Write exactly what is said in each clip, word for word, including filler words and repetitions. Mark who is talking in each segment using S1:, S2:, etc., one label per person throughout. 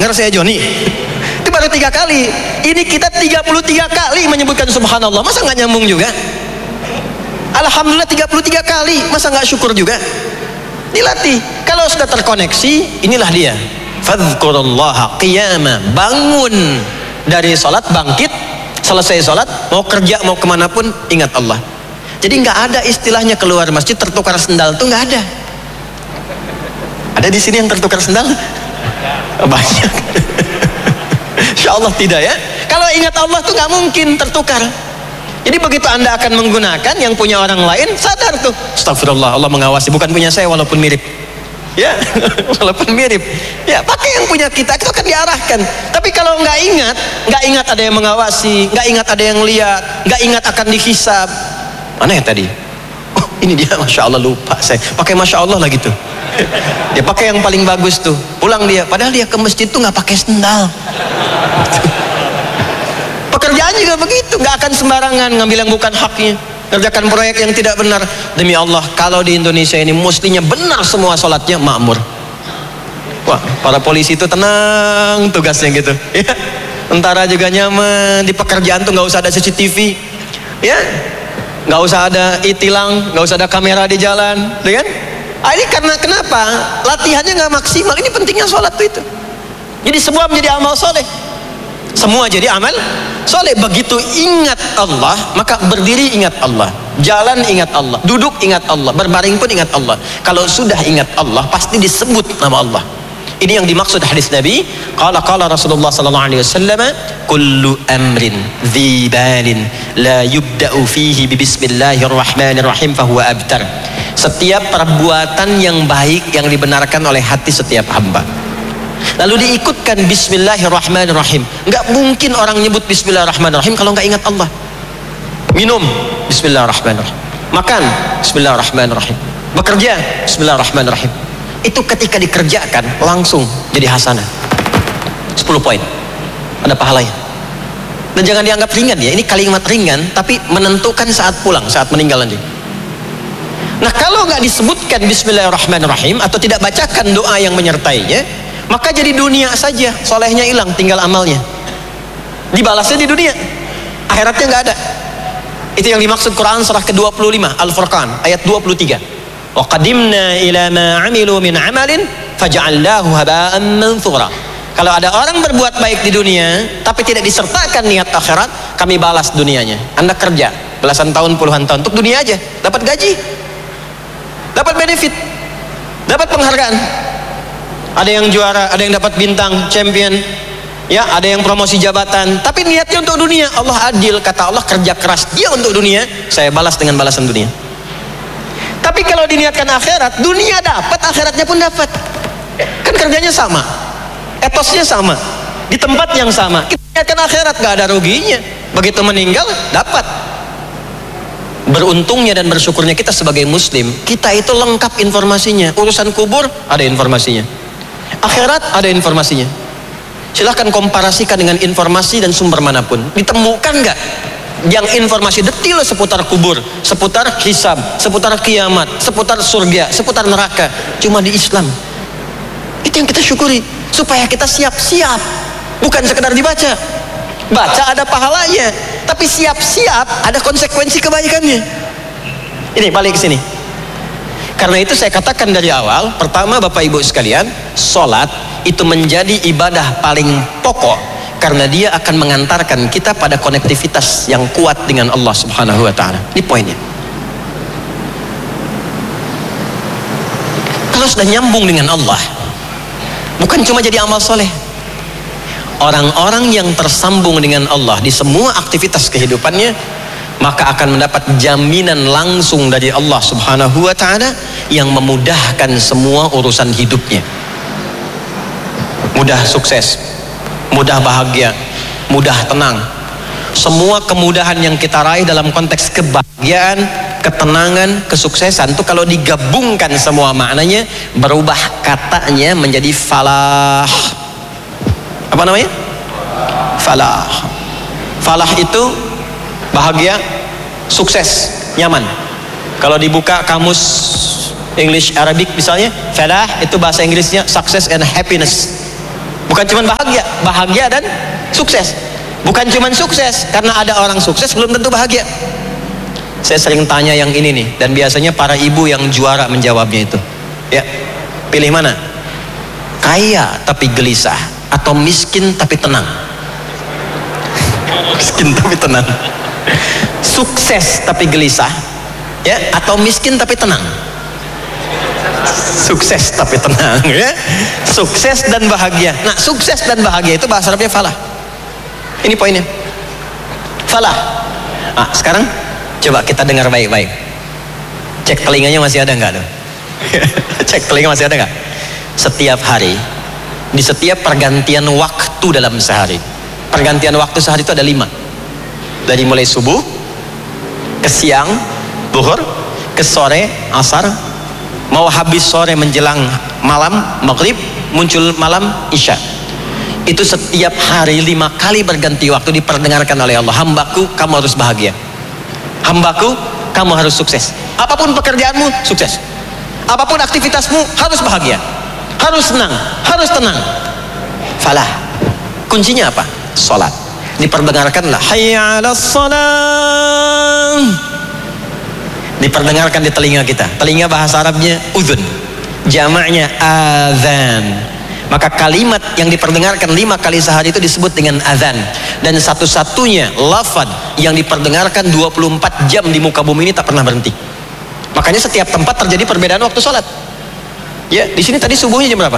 S1: akhir saya Joni. Itu baru tiga kali. Ini kita tiga puluh tiga kali menyebutkan subhanallah. Masa nggak nyambung juga? Alhamdulillah tiga puluh tiga kali. Masa nggak syukur juga? Dilatih. Kalau sudah terkoneksi, inilah dia. Fadhkurullaha qiyama. Bangun dari sholat, bangkit, selesai sholat, mau kerja, mau kemanapun, ingat Allah. Jadi nggak ada istilahnya keluar masjid tertukar sendal, tuh nggak ada. Ada di sini yang tertukar sendal? Banyak. Insya Allah tidak ya. Kalau ingat Allah tuh nggak mungkin tertukar. Jadi begitu anda akan menggunakan yang punya orang lain, sadar tuh, astagfirullah, Allah mengawasi, bukan punya saya walaupun mirip. Ya, walaupun mirip. Ya, pakai yang punya kita, itu akan diarahkan. Tapi kalau nggak ingat, nggak ingat ada yang mengawasi, nggak ingat ada yang lihat, nggak ingat akan dihisab. Mana ya tadi? Oh, ini dia, masya Allah lupa saya. Pakai masya Allah lah gitu. Dia pakai yang paling bagus tuh. Pulang dia, padahal dia ke masjid tuh nggak pakai sendal. Pekerjaan juga begitu, nggak akan sembarangan ngambil yang bukan haknya, kerjakan proyek yang tidak benar. Demi Allah, kalau di Indonesia ini mestinya benar semua sholatnya, makmur. Wah, para polisi itu tenang tugasnya gitu. Ya, tentara juga nyaman. Di pekerjaan tuh nggak usah ada C C T V, ya, nggak usah ada e-tilang, nggak usah ada kamera di jalan, tuh kan? Ah, ini karena kenapa? Latihannya nggak maksimal. Ini pentingnya sholat tuh itu. Jadi semua menjadi amal soleh. Semua jadi amal soleh. Begitu ingat Allah, maka berdiri ingat Allah, jalan ingat Allah, duduk ingat Allah, berbaring pun ingat Allah. Kalau sudah ingat Allah, pasti disebut nama Allah. Ini yang dimaksud hadis Nabi. Qala qala Rasulullah sallallahu alaihi wasallam, kullu amrin dhi balin la yubda'u fihi bi bismillahirrahmanirrahim fahuwa abtar. Setiap perbuatan yang baik yang dibenarkan oleh hati setiap hamba, lalu diikutkan bismillahirrahmanirrahim. Nggak mungkin orang nyebut bismillahirrahmanirrahim kalau nggak ingat Allah. Minum, bismillahirrahmanirrahim. Makan, bismillahirrahmanirrahim. Bekerja, bismillahirrahmanirrahim. Itu ketika dikerjakan langsung jadi hasanah. sepuluh poin. Ada pahalanya. Dan jangan dianggap ringan ya. Ini kalimat ringan tapi menentukan saat pulang, saat meninggal nanti. Nah, kalau nggak disebutkan bismillahirrahmanirrahim atau tidak bacakan doa yang menyertainya, maka jadi dunia saja, solehnya hilang, tinggal amalnya. Dibalasnya di dunia, akhiratnya nggak ada. Itu yang dimaksud Quran surah ke dua puluh lima Al-Furqan ayat dua puluh tiga. Wa qadimna ila ma 'amilu min 'amalin faj'alnahu haba'an manthura. Kalau ada orang berbuat baik di dunia tapi tidak disertakan niat akhirat, kami balas dunianya. Anda kerja belasan tahun, puluhan tahun untuk dunia aja, dapat gaji, dapat benefit, dapat penghargaan. Ada yang juara, ada yang dapat bintang, champion, ya, ada yang promosi jabatan, tapi niatnya untuk dunia. Allah adil, kata Allah, kerja keras dia untuk dunia, saya balas dengan balasan dunia. Tapi kalau diniatkan akhirat, dunia dapat, akhiratnya pun dapat. Kan kerjanya sama, etosnya sama, di tempat yang sama. Kita niatkan akhirat, gak ada ruginya. Begitu meninggal, dapat. Beruntungnya dan bersyukurnya kita sebagai muslim, kita itu lengkap informasinya. Urusan kubur ada informasinya, akhirat ada informasinya. Silahkan komparasikan dengan informasi dan sumber manapun. Ditemukan nggak yang informasi detail seputar kubur, seputar hisab, seputar kiamat, seputar surga, seputar neraka? Cuma di Islam. Itu yang kita syukuri, supaya kita siap-siap. Bukan sekedar dibaca, baca ada pahalanya, tapi siap-siap ada konsekuensi kebaikannya. Ini balik ke sini. Karena itu saya katakan dari awal, pertama Bapak Ibu sekalian, sholat itu menjadi ibadah paling pokok karena dia akan mengantarkan kita pada konektivitas yang kuat dengan Allah Subhanahu wa taala. Ini poinnya. Kalau sudah nyambung dengan Allah, bukan cuma jadi amal soleh. Orang-orang yang tersambung dengan Allah di semua aktivitas kehidupannya, maka akan mendapat jaminan langsung dari Allah Subhanahu wa taala yang memudahkan semua urusan hidupnya. Mudah sukses, mudah bahagia, mudah tenang. Semua kemudahan yang kita raih dalam konteks kebahagiaan, ketenangan, kesuksesan itu kalau digabungkan semua maknanya, berubah katanya menjadi falah. Apa namanya? Falah. Falah itu bahagia, sukses, nyaman. Kalau dibuka kamus English Arabic misalnya, falah itu bahasa Inggrisnya success and happiness. Bukan cuma bahagia, bahagia dan sukses. Bukan cuma sukses, karena ada orang sukses belum tentu bahagia. Saya sering tanya yang ini nih, dan biasanya para ibu yang juara menjawabnya itu. Ya, pilih mana? Kaya tapi gelisah, atau miskin tapi tenang? Miskin tapi tenang. Sukses tapi gelisah, ya, atau miskin tapi tenang? Sukses tapi tenang, ya. Sukses dan bahagia. Nah, sukses dan bahagia itu bahasa Arabnya falah. Ini poinnya. Falah. Nah, sekarang coba kita dengar baik-baik. Cek telinganya masih ada nggak tuh? Cek telinga masih ada nggak? Setiap hari, di setiap pergantian waktu dalam sehari. Pergantian waktu sehari itu ada lima. Dari mulai subuh, ke siang, zuhur, ke sore, asar, mau habis sore menjelang malam, maghrib, muncul malam, isya. Itu setiap hari lima kali berganti waktu diperdengarkan oleh Allah. Hambaku, kamu harus bahagia. Hambaku, kamu harus sukses. Apapun pekerjaanmu, sukses. Apapun aktivitasmu, harus bahagia, harus senang, harus tenang. Falah. Kuncinya apa? Salat. Diperdengarkanlah hayya 'alas shalah. Diperdengarkan di telinga kita. Telinga bahasa Arabnya udhun, jamaknya azan. Maka kalimat yang diperdengarkan lima kali sehari itu disebut dengan azan. Dan satu-satunya lafaz yang diperdengarkan dua puluh empat jam di muka bumi ini tak pernah berhenti. Makanya setiap tempat terjadi perbedaan waktu sholat. Ya, di sini tadi subuhnya jam berapa?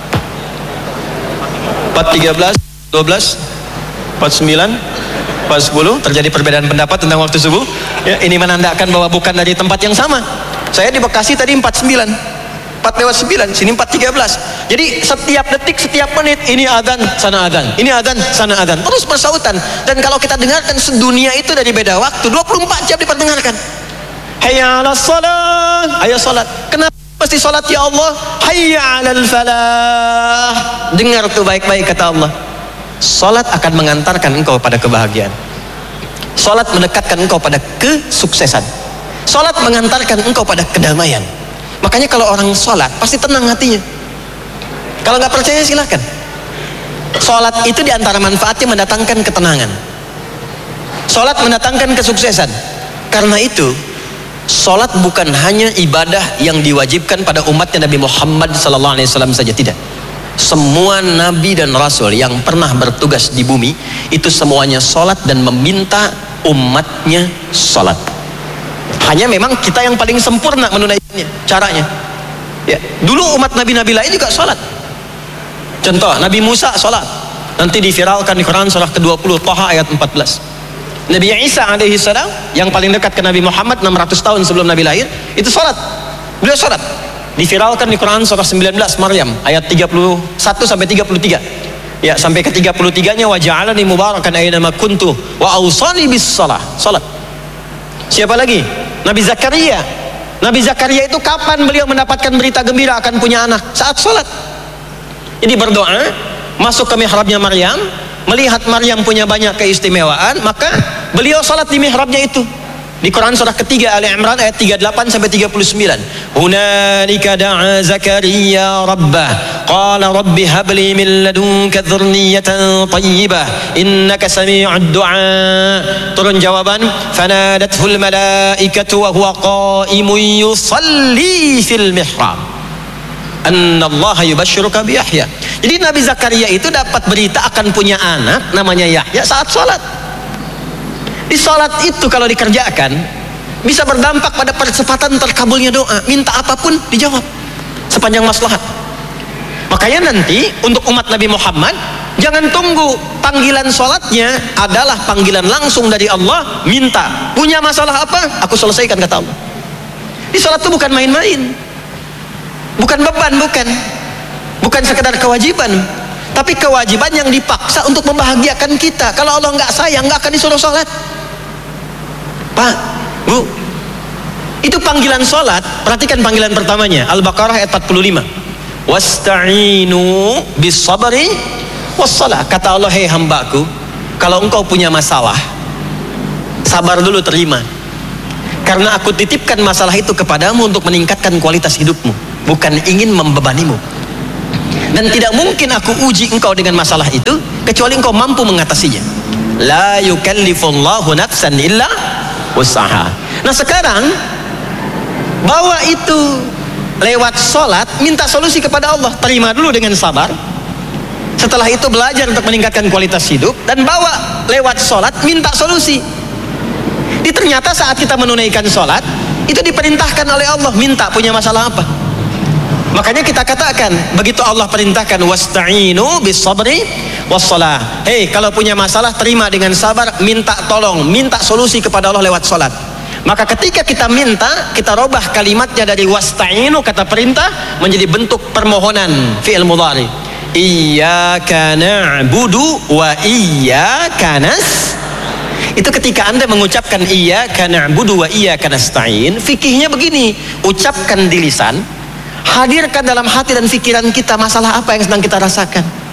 S1: empat tiga belas, dua belas, empat sembilan, empat sepuluh. Terjadi perbedaan pendapat tentang waktu subuh. Ya, ini menandakan bahwa bukan dari tempat yang sama. Saya di Bekasi tadi empat sembilan, empat lewat sembilan, sini empat tiga belas. Jadi setiap detik, setiap menit, ini adzan, sana adzan, ini adzan, sana adzan, terus bersautan. Dan kalau kita dengarkan sedunia itu dari beda waktu, dua puluh empat jam diperdengarkan. Hayya 'alas shalah, ayo salat. Kenapa mesti salat ya Allah? Hayya 'alal falah. Dengar tuh baik-baik kata Allah. Salat akan mengantarkan engkau pada kebahagiaan. Salat mendekatkan engkau pada kesuksesan. Salat mengantarkan engkau pada kedamaian. Makanya kalau orang salat pasti tenang hatinya. Kalau nggak percaya silahkan. Salat itu diantara manfaatnya mendatangkan ketenangan. Salat mendatangkan kesuksesan. Karena itu salat bukan hanya ibadah yang diwajibkan pada umatnya Nabi Muhammad sallallahu alaihi wasallam saja, tidak. Semua nabi dan rasul yang pernah bertugas di bumi itu semuanya salat dan meminta umatnya salat. Hanya memang kita yang paling sempurna menunaikannya, caranya. Ya, dulu umat nabi-nabi lain juga salat. Contoh, Nabi Musa salat. Nanti diviralkan di Quran surah ke dua puluh Thaha ayat empat belas. Nabi Isa alaihi salam yang paling dekat ke Nabi Muhammad enam ratus tahun sebelum Nabi lahir, itu salat. Beliau salat. Diviralkan di Quran surah sembilan belas Maryam ayat tiga puluh satu sampai tiga puluh tiga. Ya, sampai ke tiga puluh tiga-nya wa ja'alani mubarakan aina ma kuntu wa awsani bis shalah. Salat. Siapa lagi? Nabi Zakaria. Nabi Zakaria itu kapan beliau mendapatkan berita gembira akan punya anak? Saat salat. Jadi berdoa, masuk ke mihrabnya Maryam, melihat Maryam punya banyak keistimewaan, maka beliau salat di mihrabnya itu. Di Quran surah ketiga Ali Imran ayat tiga puluh delapan sampai tiga puluh sembilan. Hunalika da'a Zakaria rabbah qala rabbi habli min ladunka dzurriyyatan thayyibah innaka sami'ud du'a. Turun jawaban, fanadathul malaikatu wa huwa qa'imun yusalli fil mihrab annallaha yubashshiruka bi Yahya. Jadi Nabi Zakaria itu dapat berita akan punya anak namanya Yahya saat salat. Di salat itu kalau dikerjakan bisa berdampak pada percepatan terkabulnya doa. Minta apapun dijawab sepanjang maslahat. Makanya nanti untuk umat Nabi Muhammad jangan tunggu, panggilan salatnya adalah panggilan langsung dari Allah. Minta, punya masalah apa? Aku selesaikan kata Allah. Di salat itu bukan main-main, bukan beban, bukan bukan sekedar kewajiban, tapi kewajiban yang dipaksa untuk membahagiakan kita. Kalau Allah nggak sayang, nggak akan disuruh sholat. Pak, Bu, itu panggilan sholat. Perhatikan panggilan pertamanya, Al-Baqarah ayat empat puluh lima. Wasta'inu bis sabri wassalah. Kata Allah, hei hambaku, kalau engkau punya masalah, sabar dulu, terima. Karena aku titipkan masalah itu kepadamu untuk meningkatkan kualitas hidupmu, bukan ingin membebanimu. Dan tidak mungkin aku uji engkau dengan masalah itu kecuali engkau mampu mengatasinya. La yukallifullahu nafsan illa usaha. Nah sekarang bawa itu lewat sholat, minta solusi kepada Allah. Terima dulu dengan sabar. Setelah itu belajar untuk meningkatkan kualitas hidup, dan bawa lewat sholat, minta solusi. Di ternyata saat kita menunaikan sholat, itu diperintahkan oleh Allah, minta punya masalah apa. Makanya kita katakan, begitu Allah perintahkan wasta'inu bis sabri wassalah. Hei, kalau punya masalah terima dengan sabar, minta tolong, minta solusi kepada Allah lewat sholat. Maka ketika kita minta, kita robah kalimatnya dari wasta'inu, kata perintah, menjadi bentuk permohonan, fi'il mudhari. Iyyaka na'budu wa iyyaka nas. Itu ketika Anda mengucapkan iyyaka na'budu wa iyyaka nasta'in, fikihnya begini, ucapkan di lisan, hadirkan dalam hati dan pikiran kita masalah apa yang sedang kita rasakan.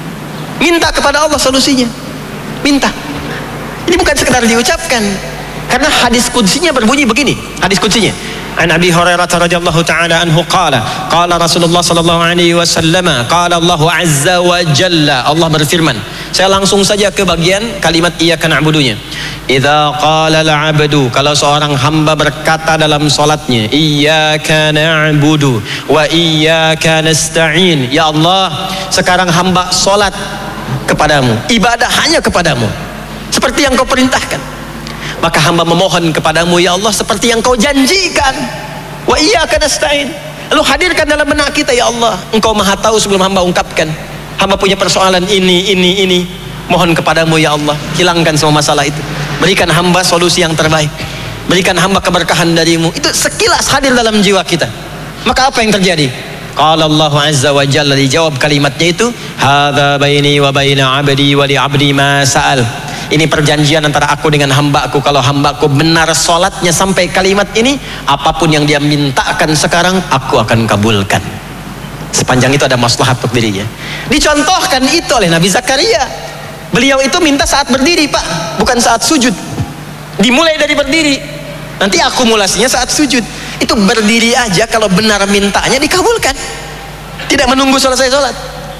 S1: Minta kepada Allah solusinya. Minta. Ini bukan sekedar diucapkan. Karena hadis qudsinya berbunyi begini. Hadis qudsinya. An Abi Hurairah radhiyallahu taala anhu qala, qala Rasulullah sallallahu alaihi wasallam, qala Allah azza wa jalla. Allah berfirman. Saya langsung saja ke bagian kalimat iyyaka na'budunya. Idza qala al-'abdu, kalau seorang hamba berkata dalam salatnya, iyyaka na'budu wa iyyaka nasta'in. Ya Allah, sekarang hamba salat kepadamu, ibadah hanya kepadamu, seperti yang kau perintahkan. Maka hamba memohon kepadamu, ya Allah, seperti yang kau janjikan. Wa iyyaka nasta'in. Lalu hadirkan dalam benak kita, ya Allah, engkau maha tahu sebelum hamba ungkapkan. Hamba punya persoalan ini, ini, ini. Mohon kepadamu, ya Allah, hilangkan semua masalah itu. Berikan hamba solusi yang terbaik. Berikan hamba keberkahan darimu. Itu sekilas hadir dalam jiwa kita. Maka apa yang terjadi? Qala Allah azza wa jalla, dijawab kalimatnya itu, hadza baini wa baina 'abdi wa li 'abdi ma sa'al. Ini perjanjian antara aku dengan hambaku. Kalau hambaku benar sholatnya sampai kalimat ini, apapun yang dia mintakan sekarang, aku akan kabulkan. Sepanjang itu ada maslahat untuk dirinya. Dicontohkan itu oleh Nabi Zakaria. Beliau itu minta saat berdiri, Pak, bukan saat sujud. Dimulai dari berdiri, nanti akumulasinya saat sujud. Itu berdiri aja kalau benar mintanya dikabulkan. Tidak menunggu selesai sholat.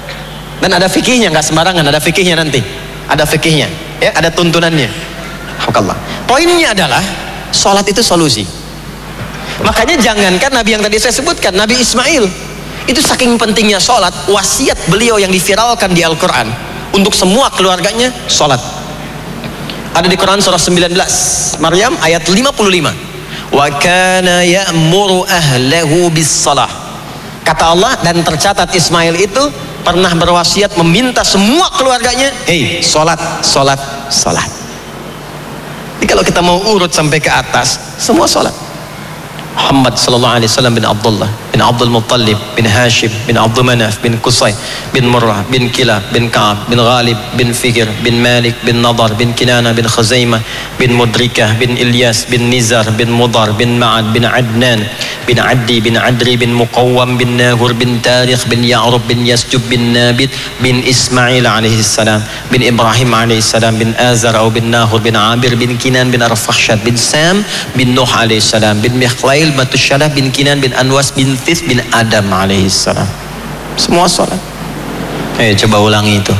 S1: Dan ada fikihnya, nggak sembarangan, ada fikihnya nanti. Ada fikihnya, ya, ada tuntunannya. Alhamdulillah. Poinnya adalah sholat itu solusi. Makanya jangankan Nabi yang tadi saya sebutkan, Nabi Ismail, itu saking pentingnya sholat, wasiat beliau yang diviralkan di Al-Quran untuk semua keluarganya, sholat. Ada di Quran surah sembilan belas, Maryam ayat lima puluh lima. Wa kana ya'muru ahlahu bis salah. Kata Allah, dan tercatat Ismail itu pernah berwasiat meminta semua keluarganya, hei, sholat, sholat, sholat. Jadi kalau kita mau urut sampai ke atas, semua sholat. Muhammad sallallahu alaihi wasallam bin Abdullah bin Abdul Muttalib bin Hashim bin Abdul Manaf bin Qusay bin Murrah bin Kilab bin Ka'ab bin Ghalib bin Fikir bin Malik bin Nadar bin Kinana bin Khuzaimah bin Mudrikah bin Ilyas bin Nizar bin Mudar bin Ma'ad bin Adnan bin Addi bin Adri bin Muqawwam bin Nahur bin Tarikh bin Ya'rub bin Yasjub bin Nabit bin Ismail alaihi salam bin Ibrahim alaihi salam bin Azar atau bin Nahur bin Abir bin Kinan bin Arfakhshad bin Sam bin Nuh alaihi salam bin Mikhlail Batusyalah bin Kinan bin Anwas bin This bin Adam alaihi salam. Semua sholat. Eh, coba ulangi itu.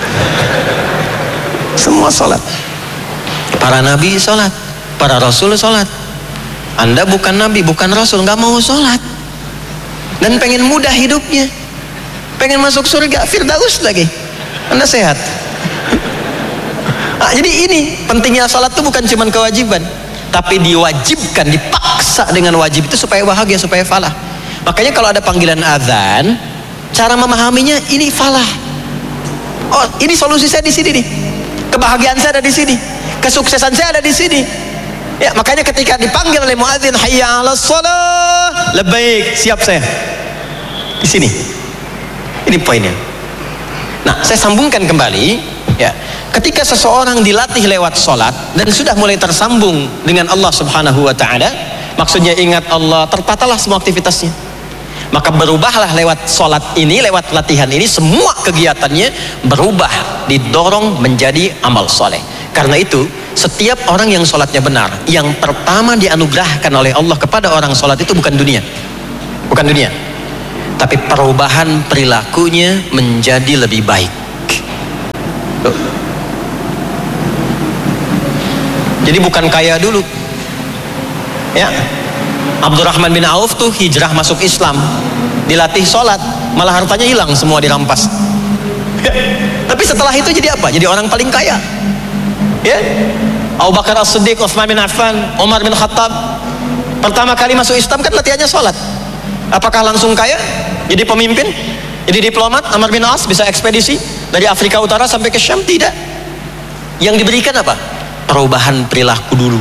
S1: Semua sholat. Para nabi sholat, para rasul sholat. Anda bukan nabi, bukan rasul, nggak mau sholat, dan pengen mudah hidupnya, pengen masuk surga Firdaus lagi. Anda sehat. Nah, jadi ini pentingnya sholat itu bukan cuma kewajiban, tapi diwajibkan, dipaksa dengan wajib itu supaya bahagia, supaya falah. Makanya kalau ada panggilan azan, cara memahaminya ini falah. Oh, ini solusi saya di sini nih. Kebahagiaan saya ada di sini. Kesuksesan saya ada di sini. Ya, makanya ketika dipanggil oleh muadzin, hayya 'alas shalah, labbaik, siap saya. Di sini. Ini poinnya. Nah, saya sambungkan kembali, ya. Ketika seseorang dilatih lewat sholat dan sudah mulai tersambung dengan Allah subhanahu wa ta'ala, maksudnya ingat Allah, tertatalah semua aktivitasnya, maka berubahlah lewat sholat ini, lewat latihan ini, semua kegiatannya berubah, didorong menjadi amal soleh. Karena itu setiap orang yang sholatnya benar, yang pertama dianugerahkan oleh Allah kepada orang sholat itu bukan dunia, bukan dunia, tapi perubahan perilakunya menjadi lebih baik. Tuh. Jadi bukan kaya dulu ya. Abdurrahman bin Auf tuh hijrah masuk Islam, dilatih sholat, malah hartanya hilang semua dirampas. Tapi setelah itu jadi apa? Jadi orang paling kaya ya. Abu Bakar As-Siddiq, Utsman bin Affan, Umar bin Khattab, pertama kali masuk Islam kan latihannya sholat. Apakah langsung kaya? Jadi pemimpin? Jadi diplomat? Amr bin As bisa ekspedisi dari Afrika Utara sampai ke Syam? Tidak. Yang diberikan apa? Perubahan perilaku dulu,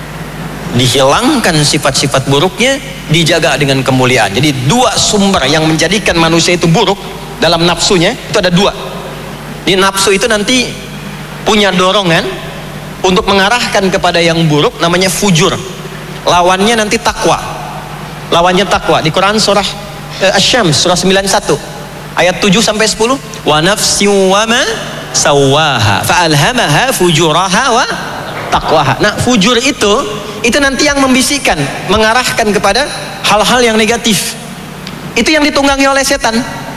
S1: dihilangkan sifat-sifat buruknya, dijaga dengan kemuliaan. Jadi dua sumber yang menjadikan manusia itu buruk dalam nafsunya itu ada dua. Di nafsu itu nanti punya dorongan untuk mengarahkan kepada yang buruk, namanya fujur. Lawannya nanti takwa. Lawannya takwa. Di Quran surah eh, Asy-Syams surah sembilan puluh satu ayat tujuh sampai sepuluh, wa nafsi wa ma sawaha fa alhamaha fujuraha wa taqwaha. Nah, fujur itu itu nanti yang membisikkan, mengarahkan kepada hal-hal yang negatif. Itu yang ditunggangi oleh setan.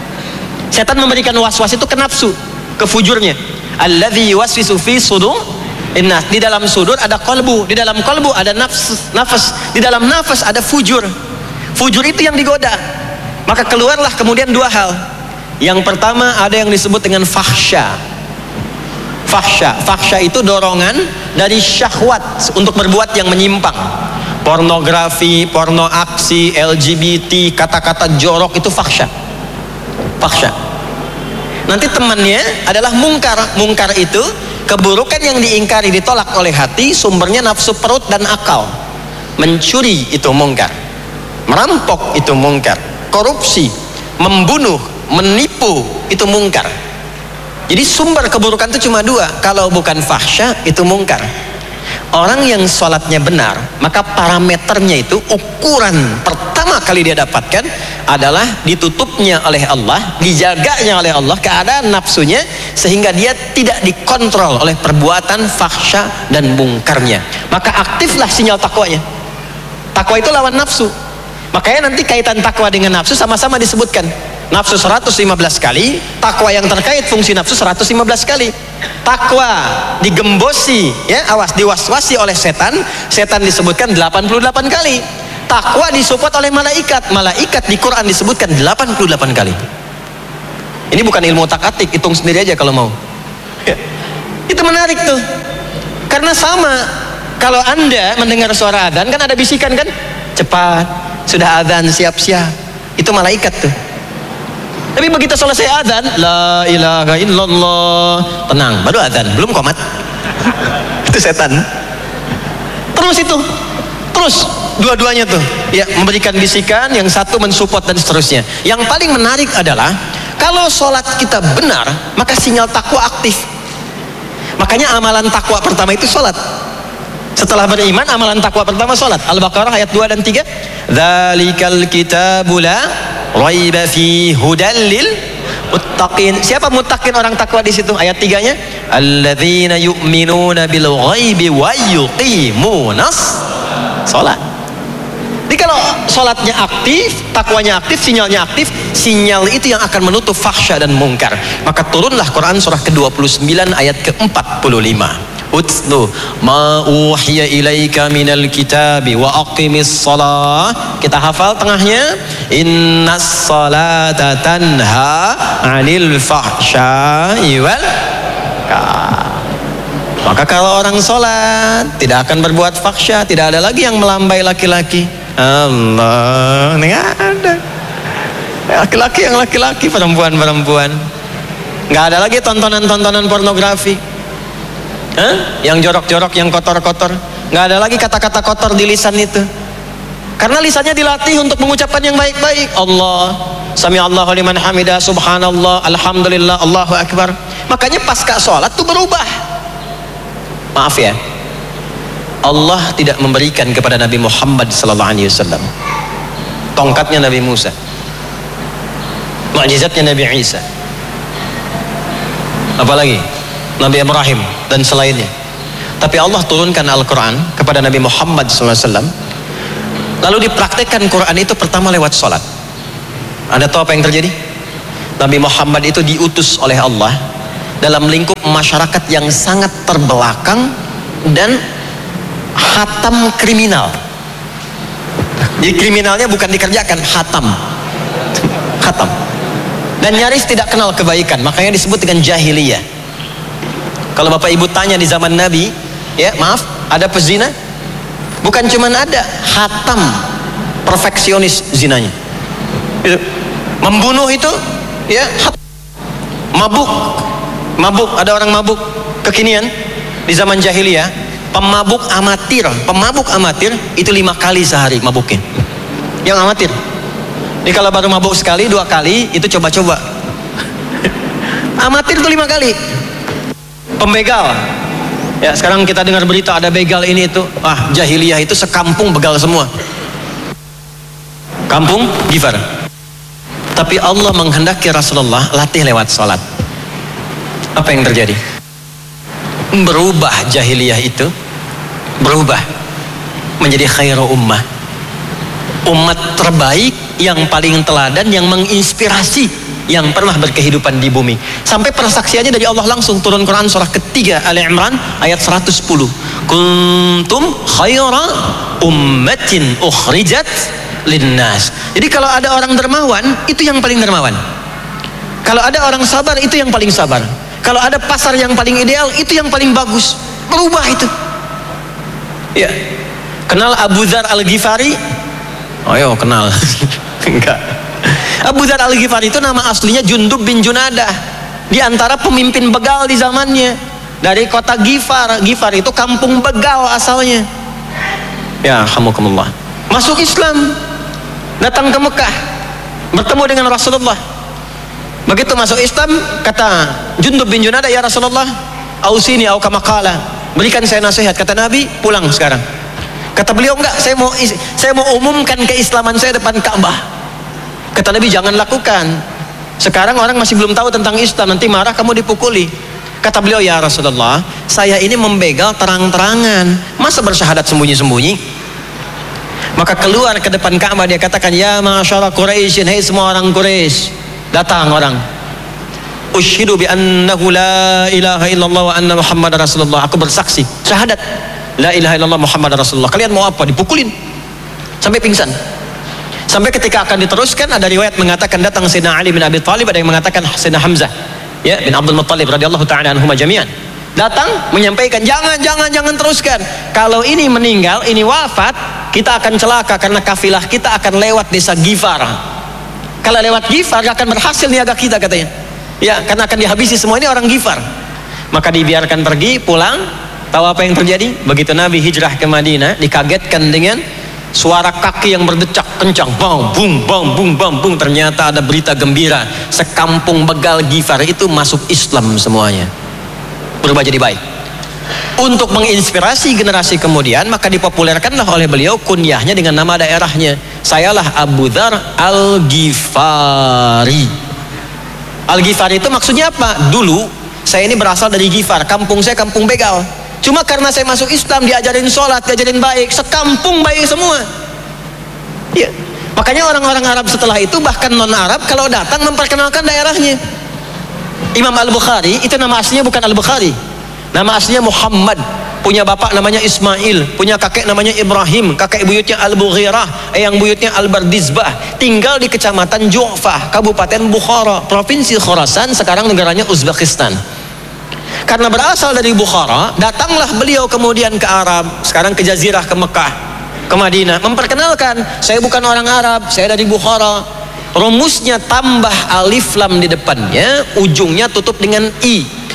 S1: Setan memberikan was-was itu ke nafsu, ke fujurnya. Alladzi yuwaswisu fi sudur innas. Di dalam sudur ada qalbu, di dalam qalbu ada nafs, nafas, di dalam nafas ada fujur. Fujur itu yang digoda. Maka keluarlah kemudian dua hal. Yang pertama ada yang disebut dengan fahsya. Fahsya, fahsya itu dorongan dari syahwat untuk berbuat yang menyimpang. Pornografi, porno aksi, L G B T, kata-kata jorok itu fahsya. Fahsya. Nanti temannya adalah mungkar. Mungkar itu keburukan yang diingkari, ditolak oleh hati, sumbernya nafsu perut dan akal. Mencuri itu mungkar, merampok itu mungkar, korupsi, membunuh, menipu itu mungkar. Jadi sumber keburukan itu cuma dua. Kalau bukan fahsya itu mungkar. Orang yang sholatnya benar, maka parameternya itu, ukuran pertama kali dia dapatkan adalah ditutupnya oleh Allah, dijaganya oleh Allah keadaan nafsunya, sehingga dia tidak dikontrol oleh perbuatan fahsya dan mungkarnya. Maka aktiflah sinyal takwanya. Takwa itu lawan nafsu. Makanya nanti kaitan takwa dengan nafsu sama-sama disebutkan. Nafsu seratus lima belas kali, takwa yang terkait fungsi nafsu seratus lima belas kali. Takwa digembosi, ya, awas, diwaswasi oleh setan, setan disebutkan delapan puluh delapan kali. Takwa disupport oleh malaikat, malaikat di Quran disebutkan delapan puluh delapan kali. Ini bukan ilmu tak-atik, hitung sendiri aja kalau mau. Ya. Itu menarik tuh. Karena sama, kalau Anda mendengar suara adzan kan ada bisikan kan? Cepat, sudah adzan, siap-siap. Itu malaikat tuh. Tapi begitu selesai adzan, la ilaha illallah, tenang, baru adzan, belum qomat. Itu setan. Terus itu, terus dua-duanya tuh, ya, memberikan bisikan, yang satu mensupport dan seterusnya. Yang paling menarik adalah kalau sholat kita benar, maka sinyal takwa aktif. Makanya amalan takwa pertama itu sholat. Setelah beriman, amalan takwa pertama sholat. Al-Baqarah ayat dua dan tiga. Dzalikal kitabu la raiba fi hudal lil muttaqin. Siapa muttaqin, orang takwa di situ? Ayat tiganya, alladzina yu'minuna bil ghaibi wa yuqimunas sholat. Jadi kalau sholatnya aktif, takwanya aktif, sinyalnya aktif, sinyal itu yang akan menutup fahsya dan mungkar. Maka turunlah Quran surah ke dua puluh sembilan ayat ke empat puluh lima. Utlu ma uhiya ilaika minal kitabi wa aqimis shalah. Kita hafal tengahnya, innas salata tanha 'anil fahsya'i wal munkar. Maka kalau orang sholat tidak akan berbuat fahsya, tidak ada lagi yang melambai laki-laki. Allah, nggak ada. Laki-laki yang laki-laki, perempuan-perempuan. Nggak ada lagi tontonan-tontonan pornografi. Hah? Yang jorok-jorok, yang kotor-kotor. Nggak ada lagi kata-kata kotor di lisan itu. Karena lisannya dilatih untuk mengucapkan yang baik-baik. Allah, sami Allahu liman hamidah, subhanallah, alhamdulillah, Allahu akbar. Makanya pasca sholat tuh berubah. Maaf ya, Allah tidak memberikan kepada Nabi Muhammad sallallahu alaihi wasallam tongkatnya Nabi Musa, mukjizatnya Nabi Isa, apalagi Nabi Ibrahim dan selainnya. Tapi Allah turunkan Al-Quran kepada Nabi Muhammad sallallahu alaihi wasallam, lalu dipraktekkan Quran itu pertama lewat sholat. Anda tahu apa yang terjadi? Nabi Muhammad itu diutus oleh Allah dalam lingkup masyarakat yang sangat terbelakang dan hatam kriminal. Jadi kriminalnya bukan dikerjakan, hatam. Hatam. Dan nyaris tidak kenal kebaikan, makanya disebut dengan jahiliyah. Kalau Bapak Ibu tanya di zaman Nabi, ya maaf, ada pezina? Bukan cuman ada, hatam, perfeksionis zinanya. Itu. Membunuh itu, ya, hatam. Mabuk, mabuk, ada orang mabuk kekinian di zaman jahiliyah, pemabuk amatir, pemabuk amatir itu lima kali sehari mabuknya. Yang amatir. Ini kalau baru mabuk sekali, dua kali, itu coba-coba. Amatir itu lima kali. Pembegal. Ya, sekarang kita dengar berita ada begal ini itu. Ah, jahiliyah itu sekampung begal semua. Kampung Gifar. Tapi Allah menghendaki Rasulullah latih lewat salat. Apa yang terjadi? Berubah jahiliyah itu, berubah menjadi khairu ummah. Umat terbaik yang paling teladan, yang menginspirasi, yang pernah berkehidupan di bumi. Sampai persaksiannya dari Allah langsung, turun Quran surah ketiga Ali Imran ayat seratus sepuluh. Kuntum khaira ummatin ukhrijat linnas. Jadi kalau ada orang dermawan, itu yang paling dermawan. Kalau ada orang sabar, itu yang paling sabar. Kalau ada pasar yang paling ideal, itu yang paling bagus. Berubah itu. Ya. Kenal Abu Dzar Al-Ghifari? Oh yo, kenal. Enggak. Abu Dzar Al-Ghifari itu nama aslinya Jundub bin Junadah. Di antara pemimpin begal di zamannya. Dari kota Ghifar. Ghifar itu kampung begal asalnya. Ya, alhamdulillah. Masuk Islam. Datang ke Mekah. Bertemu dengan Rasulullah. Begitu masuk Islam, kata Jundub bin Junadah, ya Rasulullah, ausini au kama qala, berikan saya nasihat. Kata Nabi, pulang sekarang. Kata beliau, enggak, saya mau saya mau umumkan keislaman saya depan Ka'bah. Kata Nabi, jangan lakukan. Sekarang orang masih belum tahu tentang Islam, nanti marah kamu dipukuli. Kata beliau, ya Rasulullah, saya ini membegal terang-terangan, masa bersyahadat sembunyi-sembunyi? Maka keluar ke depan Ka'bah, dia katakan, ya ma'asyara Quraisyin, hai semua orang Quraisy. Datang orang, ushidu bi annahu la ilaha illallah wa anna Muhammad Rasulullah. Aku bersaksi, syahadat la ilaha illallah Muhammad Rasulullah. Kalian mau apa? Dipukulin sampai pingsan. Sampai ketika akan diteruskan, ada riwayat mengatakan datang Sayyidina Ali bin Abi Thalib, ada yang mengatakan Sayyidina Hamzah, ya, bin Abdul Muttalib radhiyallahu ta'ala anhuma jami'an. Datang menyampaikan, jangan jangan jangan teruskan. Kalau ini meninggal, ini wafat, kita akan celaka karena kafilah kita akan lewat desa Ghifar. Kalau lewat Ghifar akan berhasil niaga kita, katanya. Ya, karena akan dihabisi semua ini orang Ghifar. Maka dibiarkan pergi, pulang. Tahu apa yang terjadi? Begitu Nabi hijrah ke Madinah, dikagetkan dengan suara kaki yang berdecak kencang, bang, bung, bang, bung, bang, bung. Ternyata ada berita gembira, sekampung begal Ghifar itu masuk Islam semuanya, berubah jadi baik. Untuk menginspirasi generasi kemudian, maka dipopulerkanlah oleh beliau kunyahnya dengan nama daerahnya. Sayalah Abu Dzar Al-Ghifari. Al-Ghifari itu maksudnya apa? Dulu saya ini berasal dari Ghifar, kampung saya kampung begal. Cuma karena saya masuk Islam, diajarin sholat, diajarin baik, sekampung baik semua. Ya. Makanya orang-orang Arab setelah itu, bahkan non-Arab, kalau datang memperkenalkan daerahnya. Imam Al-Bukhari, itu nama aslinya bukan Al-Bukhari. Nama aslinya Muhammad, punya bapak namanya Ismail, punya kakek namanya Ibrahim, kakek buyutnya Al-Bughirah, eyang buyutnya Al-Bardizbah, tinggal di kecamatan Ju'fah, Kabupaten Bukhara, Provinsi Khorasan, sekarang negaranya Uzbekistan. Karena berasal dari Bukhara, datanglah beliau kemudian ke Arab, sekarang ke Jazirah, ke Mekah, ke Madinah, memperkenalkan, saya bukan orang Arab, saya dari Bukhara. Rumusnya tambah alif lam di depannya, ujungnya tutup dengan i.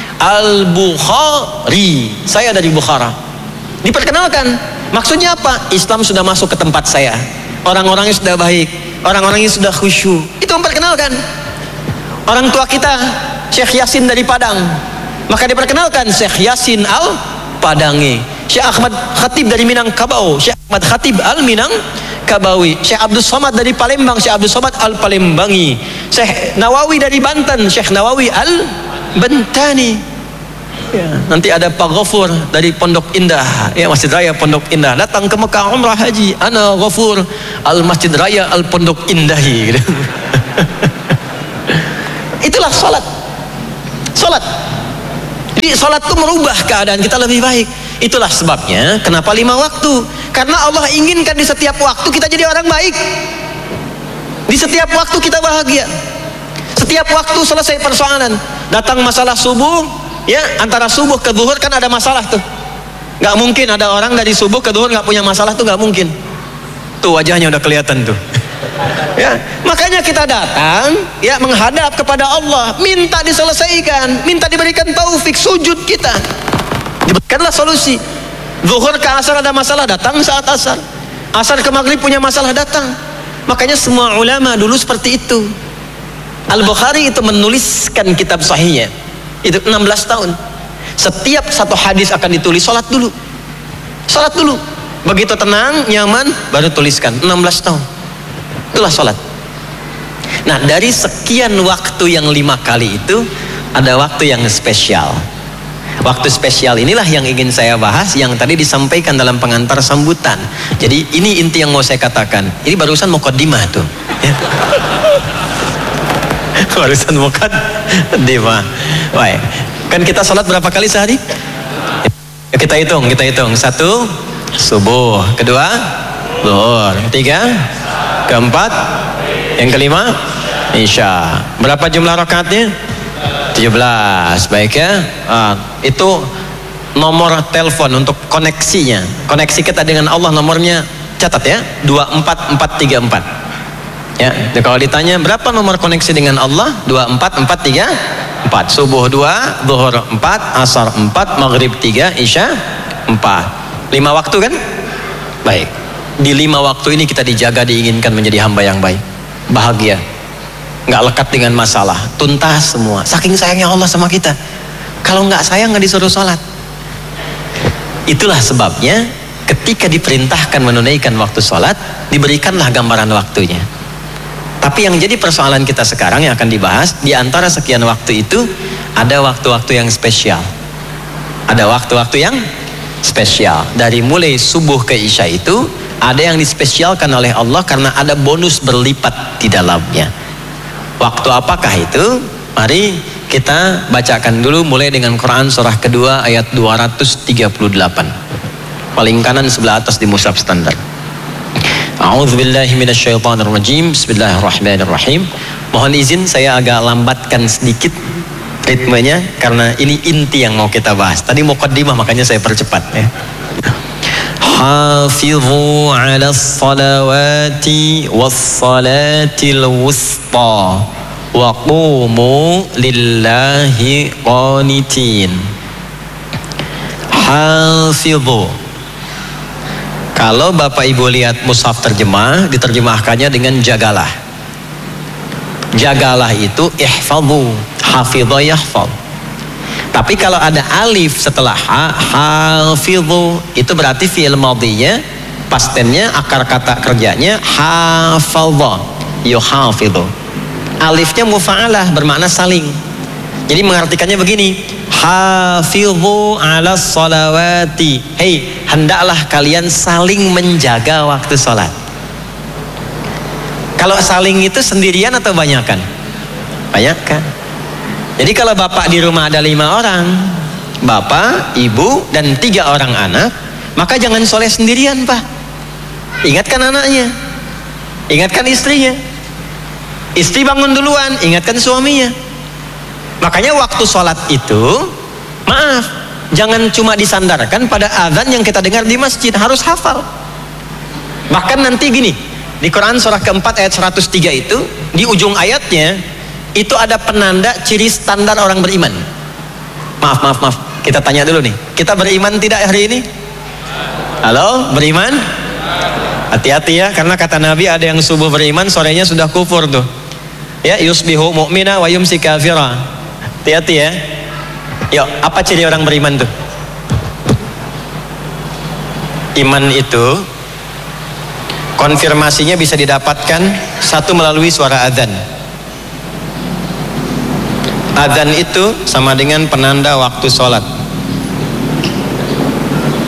S1: Al-Bukhari, saya dari Bukhara. Diperkenalkan, maksudnya apa? Islam sudah masuk ke tempat saya, orang-orangnya sudah baik, orang-orangnya sudah khusyuk. Itu memperkenalkan. Orang tua kita Syekh Yasin dari Padang, maka diperkenalkan Syekh Yasin Al-Padangi. Syekh Ahmad Khatib dari Minangkabau, Syekh Ahmad Khatib Al-Minangkabawi. Syekh Abdul Somad dari Palembang, Syekh Abdul Somad Al-Palembangi. Syekh Nawawi dari Banten, Syekh Nawawi Al-Bantani. Ya, nanti ada Pak Ghafur dari Pondok Indah, ya, Masjid Raya Pondok Indah, datang ke Mekah umrah haji, ana Ghafur al Masjid Raya al Pondok Indahi, gitu. Itulah sholat. Sholat. Jadi sholat itu merubah keadaan kita lebih baik. Itulah sebabnya kenapa lima waktu. Karena Allah inginkan di setiap waktu kita jadi orang baik. Di setiap waktu kita bahagia. Setiap waktu selesai persoalan. Datang masalah subuh, ya, antara subuh ke zuhur kan ada masalah tuh. Gak mungkin ada orang dari subuh ke zuhur gak punya masalah tuh, gak mungkin. Tuh wajahnya udah kelihatan tuh. Ya, makanya kita datang, ya, menghadap kepada Allah, minta diselesaikan, minta diberikan taufik, sujud kita, diberikanlah solusi. Zuhur ke asar ada masalah, datang saat asar. Asar ke maghrib punya masalah, datang. Makanya semua ulama dulu seperti itu. Al-Bukhari itu menuliskan kitab sahihnya itu enam belas tahun. Setiap satu hadis akan ditulis, sholat dulu, sholat dulu. Begitu tenang, nyaman, baru tuliskan. Enam belas tahun. Itulah sholat. Nah, dari sekian waktu yang lima kali itu, ada waktu yang spesial. Waktu spesial inilah yang ingin saya bahas, yang tadi disampaikan dalam pengantar sambutan. Jadi ini inti yang mau saya katakan. Ini barusan muqaddimah tuh, ya. Barusan muqaddimah. Baik. Kan kita sholat berapa kali sehari? Ya, kita hitung, kita hitung. Satu, subuh. Kedua, zuhur. Ketiga, keempat, yang kelima, isya. Berapa jumlah rakaatnya? tujuh belas. Baik ya. Ah, itu nomor telepon untuk koneksinya. Koneksi kita dengan Allah nomornya catat ya. dua empat empat tiga empat. Ya, kalau ditanya berapa nomor koneksi dengan Allah? dua empat empat tiga empat. Subuh dua, zuhur empat, asar empat, maghrib tiga, isya empat. lima waktu kan? Baik. Di lima waktu ini kita dijaga, diinginkan menjadi hamba yang baik, bahagia, nggak lekat dengan masalah, tuntas semua. Saking sayangnya Allah sama kita. Kalau nggak sayang nggak disuruh sholat. Itulah sebabnya ketika diperintahkan menunaikan waktu sholat, diberikanlah gambaran waktunya. Tapi yang jadi persoalan kita sekarang yang akan dibahas, di antara sekian waktu itu ada waktu-waktu yang spesial. Ada waktu-waktu yang spesial. Dari mulai subuh ke isya itu ada yang dispesialkan oleh Allah karena ada bonus berlipat di dalamnya. Waktu apakah itu? Mari kita bacakan dulu mulai dengan Quran surah kedua ayat dua ratus tiga puluh delapan. Paling kanan sebelah atas di mushaf standar. A'udzubillahi minasyaitonirrajim. Bismillahirrahmanirrahim. Mohon izin saya agak lambatkan sedikit ritmenya karena ini inti yang mau kita bahas. Tadi muqaddimah makanya saya percepat ya. Hafizu 'alas salawati was salatil wusta wa qumu lillahi qanitin. Hafizu. Kalau Bapak Ibu lihat mushaf terjemah, diterjemahkannya dengan jagalah. Jagalah itu ihfadhu, hafidha yahfadh. Tapi kalau ada alif setelah ha, hafidhu, itu berarti fi'il madhinya, past tense-nya, akar kata kerjanya hafadha, yuhafidhu. Alifnya mufa'alah, bermakna saling. Jadi mengartikannya begini, hafidhu 'alas salawati. Hei, hendaklah kalian saling menjaga waktu sholat. Kalau saling itu sendirian atau banyakan? Banyakan. Jadi kalau bapak di rumah ada lima orang, bapak, ibu, dan tiga orang anak, maka jangan soleh sendirian, Pak. Ingatkan anaknya, ingatkan istrinya. Istri bangun duluan, ingatkan suaminya. Makanya waktu sholat itu, maaf, jangan cuma disandarkan pada azan yang kita dengar di masjid, harus hafal. Bahkan nanti gini, di Quran surah keempat ayat seratus tiga itu, di ujung ayatnya, itu ada penanda ciri standar orang beriman. Maaf, maaf, maaf, kita tanya dulu nih, kita beriman tidak hari ini? Halo, beriman? Hati-hati ya, karena kata Nabi ada yang subuh beriman, sorenya sudah kufur tuh. Ya, yusbihu mu'mina wa yumsi kafira. Hati-hati ya. Yuk, apa ciri orang beriman tuh? Iman itu konfirmasinya bisa didapatkan satu melalui suara azan. Azan itu sama dengan penanda waktu sholat.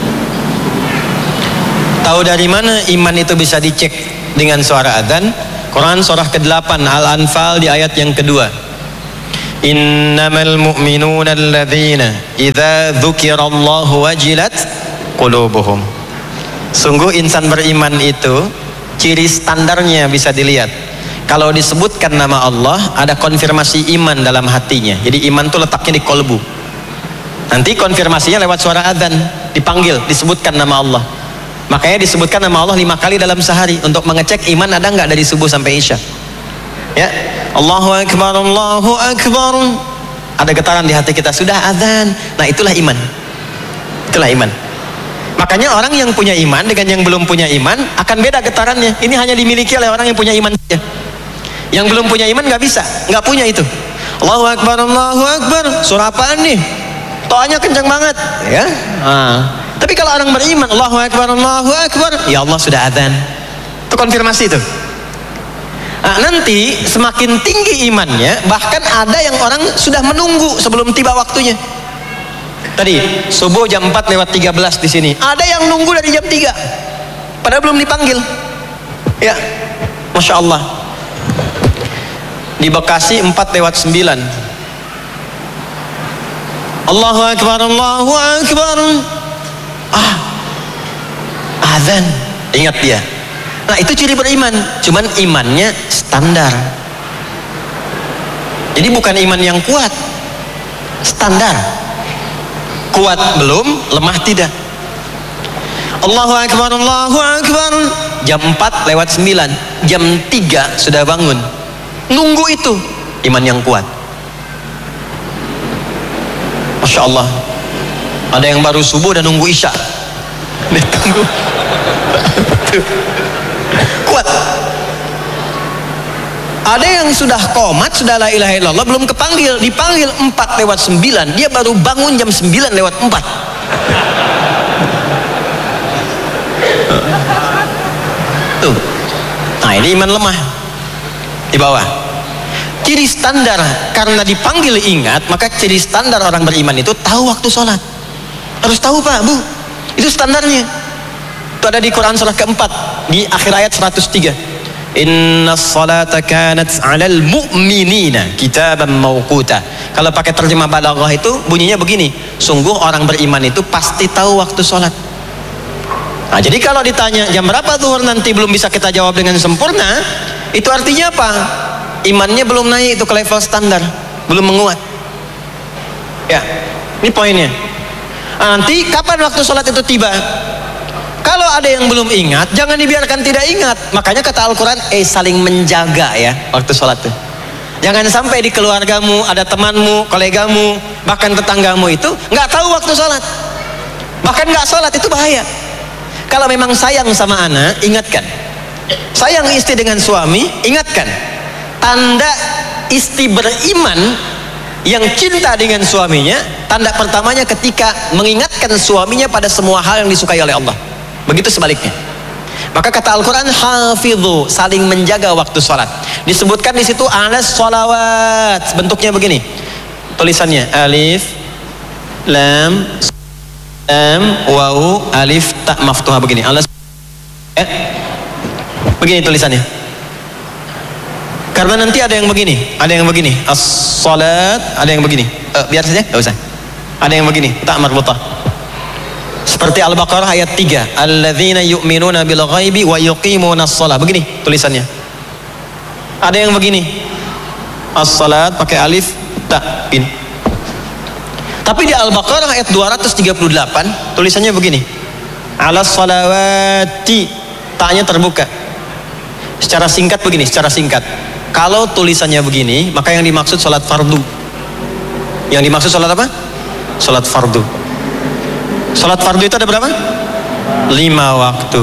S1: Tahu dari mana iman itu bisa dicek dengan suara azan? Quran surah kedelapan Al-Anfal di ayat yang kedua. Innamal mu'minuna alladzina idza dzukirallahu wajilat qulubuhum. Sungguh insan beriman itu ciri standarnya bisa dilihat. Kalau disebutkan nama Allah, ada konfirmasi iman dalam hatinya. Jadi iman itu letaknya di kolbu. Nanti konfirmasinya lewat suara adzan, dipanggil, disebutkan nama Allah. Makanya disebutkan nama Allah lima kali dalam sehari untuk mengecek iman ada nggak dari subuh sampai isya. Ya, Allahu Akbar, Allahu Akbar. Ada getaran di hati kita, sudah azan. Nah, itulah iman. Itulah iman. Makanya orang yang punya iman dengan yang belum punya iman akan beda getarannya. Ini hanya dimiliki oleh orang yang punya iman saja. Yang belum punya iman nggak bisa, nggak punya itu. Allahu Akbar, Allahu Akbar. Surah apaan nih? Toanya kencang banget, ya. Nah. Tapi kalau orang beriman, Allahu Akbar, Allahu Akbar, ya Allah sudah azan. Itu konfirmasi itu. Nah, nanti semakin tinggi imannya, bahkan ada yang orang sudah menunggu sebelum tiba waktunya. Tadi subuh jam empat lewat tiga belas di sini. Ada yang nunggu dari jam tiga, padahal belum dipanggil. Ya, masya Allah. Di Bekasi empat lewat sembilan. Allahu Akbar, Allahu Akbar. Ah, azan. Ingat dia. Nah, itu ciri beriman. Cuman imannya standar. Jadi bukan iman yang kuat, standar. Kuat belum, lemah tidak. Allahu Akbar, Allahu Akbar. Jam empat lewat sembilan, jam tiga sudah bangun. Nunggu itu iman yang kuat. Masya Allah. Ada yang baru subuh dan nunggu isya. Dia tunggu. Kuat. Ada yang sudah qomat, sudah la ilaha illallah, belum kepanggil, dipanggil empat lewat sembilan, dia baru bangun jam sembilan lewat empat. Tuh. Nah, ini iman lemah. Di bawah. Ciri standar, karena dipanggil ingat, maka ciri standar orang beriman itu tahu waktu sholat. Harus tahu Pak, Bu. Itu standarnya. Itu ada di Quran surah keempat, di akhir ayat seratus tiga. Inna salata kanat 'alal mu'minina kitaban mawquta. Kalau pakai terjemah balaghah itu bunyinya begini, sungguh orang beriman itu pasti tahu waktu sholat. Nah, jadi kalau ditanya jam berapa zuhur nanti belum bisa kita jawab dengan sempurna, itu artinya apa? Imannya belum naik itu ke level standar, belum menguat. Ya, ini poinnya. Nah, nanti kapan waktu sholat itu tiba? Kalau ada yang belum ingat, jangan dibiarkan tidak ingat. Makanya kata Al-Quran, eh saling menjaga ya waktu sholat itu. Jangan sampai di keluargamu, ada temanmu, kolegamu, bahkan tetanggamu itu nggak tahu waktu sholat. Bahkan nggak sholat, itu bahaya. Kalau memang sayang sama anak, ingatkan. Sayang istri dengan suami, ingatkan. Tanda istri beriman yang cinta dengan suaminya, tanda pertamanya ketika mengingatkan suaminya pada semua hal yang disukai oleh Allah. Begitu sebaliknya. Maka kata Al-Quran, hafidhu, saling menjaga waktu sholat. Disebutkan di situ alas sholawat. Bentuknya begini. Tulisannya alif, lam, lam, waw, alif, tak maftuha begini. Alas, eh, begini tulisannya. Karena nanti ada yang begini, ada yang begini. As-sholat, ada yang begini. Uh, biar saja, gak usah. Ada yang begini, tak marbutah. Seperti Al-Baqarah ayat tiga, alladzina yu'minuna bil ghaibi wa yuqimuna shalah. Begini tulisannya. Ada yang begini. As-salat pakai alif ta in. Tapi di Al-Baqarah ayat dua ratus tiga puluh delapan tulisannya begini. Alas salawati, ta'nya terbuka. Secara singkat begini, secara singkat. Kalau tulisannya begini, maka yang dimaksud salat fardu. Yang dimaksud salat apa? Salat fardu. Salat fardu itu ada berapa? Lima waktu.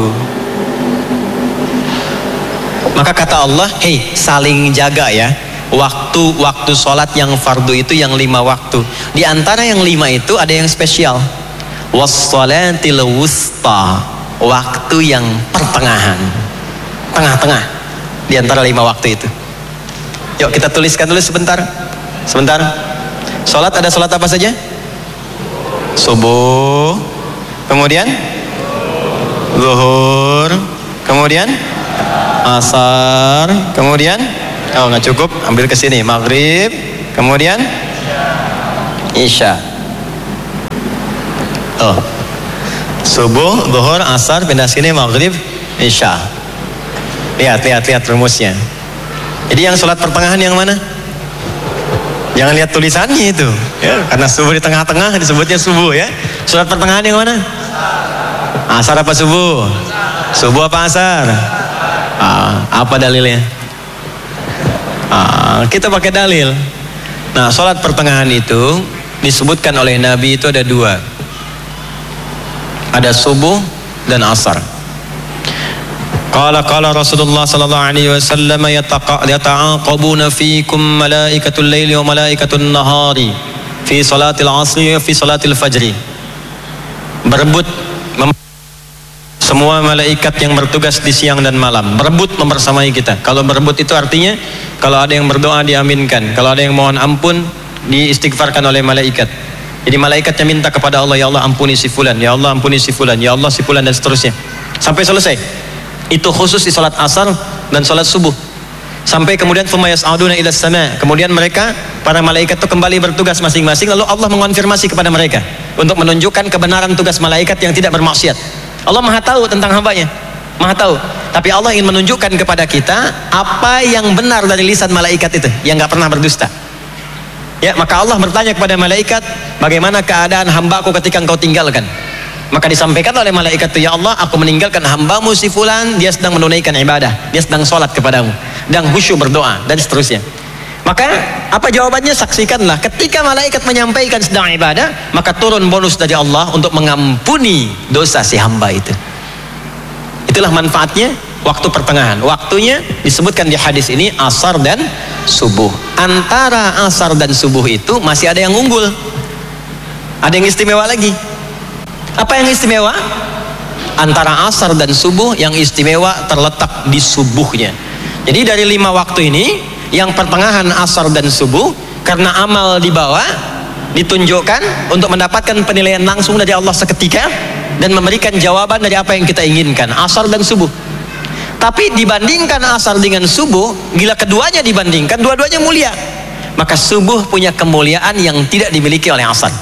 S1: Maka kata Allah, hei saling jaga ya. Waktu-waktu salat yang fardu itu yang lima waktu. Di antara yang lima itu ada yang spesial. Was-salatil wusta. Waktu yang pertengahan. Tengah-tengah. Di antara lima waktu itu. Yuk kita tuliskan dulu sebentar. Sebentar. Salat ada salat apa saja? Subuh, kemudian zuhur, kemudian asar, kemudian oh nggak cukup, ambil ke sini maghrib, kemudian isya. Oh, subuh, zuhur, asar, pindah sini maghrib, isya. Lihat, lihat, lihat rumusnya. Jadi yang sholat pertengahan yang mana? Jangan lihat tulisannya itu, ya, karena subuh di tengah-tengah disebutnya subuh ya. Sholat pertengahan yang mana? Asar apa subuh? Subuh apa asar? Ah, apa dalilnya? Ah, kita pakai dalil. Nah, sholat pertengahan itu disebutkan oleh Nabi itu ada dua. Ada subuh dan asar. Qala qala Rasulullah sallallahu alaihi wasallam yata'aqabuna fiikum malaikatul laili wa malaikatun nahari fi salatil asri wa fi salatil fajri. Berebut semua malaikat yang bertugas di siang dan malam, berebut membersamai kita. Kalau berebut itu artinya kalau ada yang berdoa diaminkan, kalau ada yang mohon ampun diistighfarkan oleh malaikat. Jadi malaikatnya minta kepada Allah, ya Allah ampuni si fulan, ya Allah ampuni si fulan, ya Allah si fulan, dan seterusnya sampai selesai. Itu khusus di salat asar dan salat subuh. Sampai kemudian thumma yas'aduna ila sama, kemudian mereka para malaikat itu kembali bertugas masing-masing, lalu Allah mengonfirmasi kepada mereka untuk menunjukkan kebenaran tugas malaikat yang tidak bermaksiat. Allah Maha tahu tentang hambanya, Maha tahu. Tapi Allah ingin menunjukkan kepada kita apa yang benar dari lisan malaikat itu, yang nggak pernah berdusta. Ya, maka Allah bertanya kepada malaikat, bagaimana keadaan hambaku ketika engkau tinggalkan? Maka disampaikan oleh malaikat itu, ya Allah, aku meninggalkan hambamu si fulan, dia sedang menunaikan ibadah, dia sedang sholat kepadamu, dan khusyuk berdoa, dan seterusnya. Maka apa jawabannya? Saksikanlah, ketika malaikat menyampaikan sedang ibadah, maka turun bonus dari Allah untuk mengampuni dosa si hamba itu. Itulah manfaatnya waktu pertengahan. Waktunya disebutkan di hadis ini asar dan subuh. Antara asar dan subuh itu masih ada yang unggul, ada yang istimewa lagi. Apa yang istimewa? Antara asar dan subuh yang istimewa terletak di subuhnya. Jadi dari lima waktu ini, yang pertengahan asar dan subuh, karena amal di bawah ditunjukkan untuk mendapatkan penilaian langsung dari Allah seketika dan memberikan jawaban dari apa yang kita inginkan, asar dan subuh. Tapi dibandingkan asar dengan subuh, bila keduanya dibandingkan, dua-duanya mulia. Maka subuh punya kemuliaan yang tidak dimiliki oleh asar.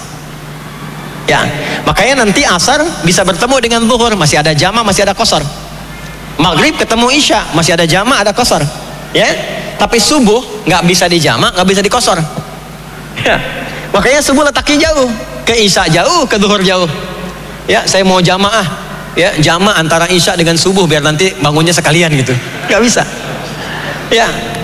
S1: Ya, makanya nanti asar bisa bertemu dengan zuhur, masih ada jama, masih ada qasar. Maghrib ketemu isya, masih ada jama, ada qasar. Ya, tapi subuh nggak bisa di jama, nggak bisa di qasar. Ya, makanya subuh letaknya jauh, ke isya jauh, ke zuhur jauh. Ya, saya mau jamaah, ya jama antara isya dengan subuh biar nanti bangunnya sekalian gitu, nggak bisa. Ya,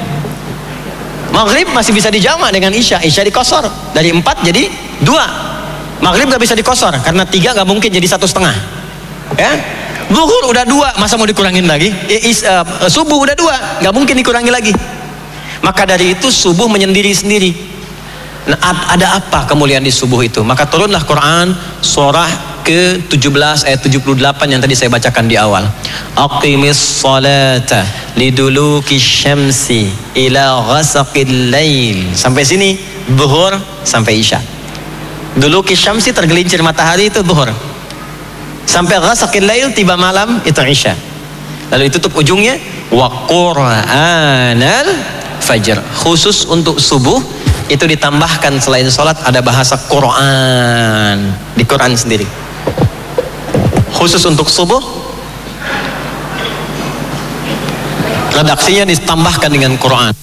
S1: maghrib masih bisa di jama dengan isya, isya di qasar, dari empat jadi dua. Maghrib gak bisa dikosor karena tiga gak mungkin jadi satu setengah. Ya, zuhur udah dua, masa mau dikurangin lagi? Is, uh, subuh udah dua, gak mungkin dikurangi lagi. Maka dari itu subuh menyendiri sendiri. Nah, ada apa kemuliaan di subuh itu? Maka turunlah Quran surah ke tujuh belas ayat tujuh puluh delapan yang tadi saya bacakan di awal. Aqimis salata liduluki syamsi ila ghasaqil lail. Sampai sini zuhur sampai isya. Dulu kisyamsi tergelincir matahari itu zuhur. Sampai ghasaqil lail tiba malam itu isya. Lalu ditutup ujungnya wa qur'anal fajr. Khusus untuk subuh itu ditambahkan selain salat ada bahasa Quran di Quran sendiri. Khusus untuk subuh redaksinya ditambahkan dengan Quran.